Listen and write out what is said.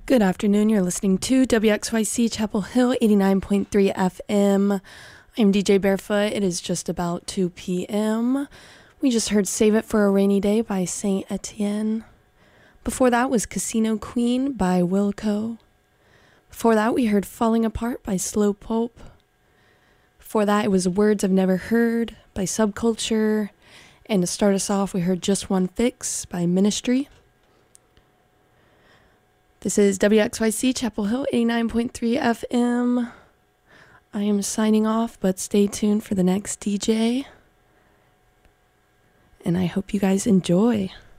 Good afternoon. You're listening to WXYC Chapel Hill 89.3 FM. I'm DJ Barefoot. It is just about 2 p.m. We just heard Save It for a Rainy Day by Saint Etienne. Before that was Casino Queen by Wilco. Before that we heard Falling Apart by Slow Pope. Before that it was Words I've Never Heard by Subculture. And to start us off we heard Just One Fix by Ministry. This is WXYC Chapel Hill 89.3 FM. I am signing off, but stay tuned for the next DJ. And I hope you guys enjoy.